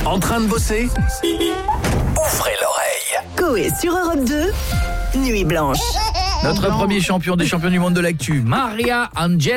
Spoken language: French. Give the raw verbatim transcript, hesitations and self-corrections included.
En train de bosser? Ouvrez l'oreille. Coé sur Europe deux, Nuit Blanche. Notre premier champion des champions du monde de l'actu, Maria Angel.